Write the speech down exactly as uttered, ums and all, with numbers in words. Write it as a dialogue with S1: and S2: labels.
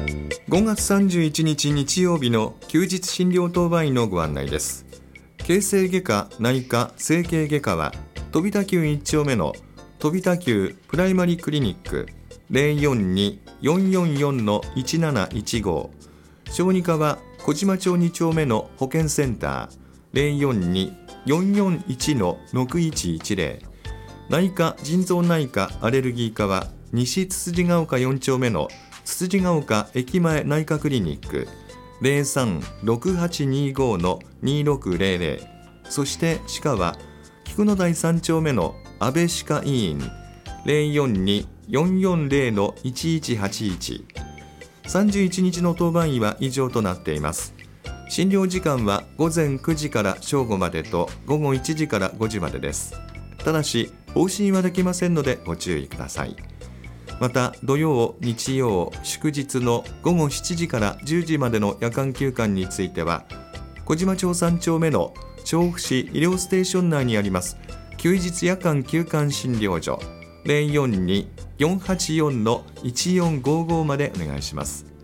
S1: ごがつさんじゅういちにち日曜日の休日診療当番員のご案内です。形成外科、内科、整形外科は飛田急いち丁目の飛田急プライマリクリニック ゼロよんに よんよんよん いちなないちご、小児科は小島町に丁目の保健センター ゼロよんに よんよんいち ろくいちいちゼロ、内科腎臓内科アレルギー科は西つつじが丘よん丁目のつつじが丘駅前内科クリニック ゼロさん ろくはちにご にろくゼロゼロ、そして歯科は菊野台さん丁目の安倍歯科医院 ゼロよんに よんよんゼロ いちいちはちいち。さんじゅういちにちの当番医は以上となっています。診療時間はごぜんくじから正午までとごごいちじからごじまでです。ただし往診はできませんのでご注意ください。また土曜、日曜、祝日のごごしちじからじゅうじまでの夜間休館については小島町さん丁目の調布市医療ステーション内にあります休日夜間休館診療所 ゼロよんに よんはちよん いちよんごご までお願いします。